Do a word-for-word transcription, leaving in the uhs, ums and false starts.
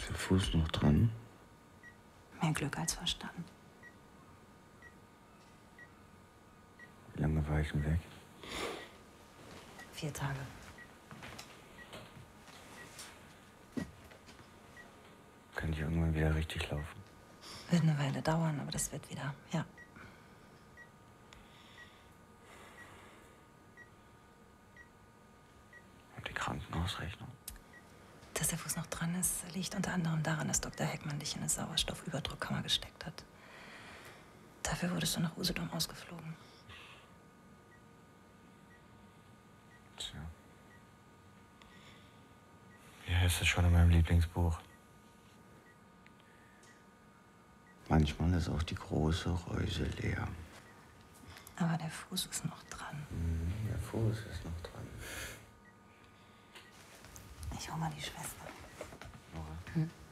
der Fuß noch dran? Mehr Glück als Verstand. Wie lange war ich denn weg? Vier Tage. Kann ich irgendwann wieder richtig laufen? Wird eine Weile dauern, aber das wird wieder, ja. Und die Krankenhausrechnung? Dass der Fuß noch dran ist, liegt unter anderem daran, dass Doktor Heckmann dich in eine Sauerstoffüberdruckkammer gesteckt hat. Dafür wurdest du nach Usedom ausgeflogen. Tja. Wie heißt das schon in meinem Lieblingsbuch? Manchmal ist auch die große Reuse leer. Aber der Fuß ist noch dran. Mhm, der Fuß ist noch dran. Ich hol mal die Schwester. Nora? Hm?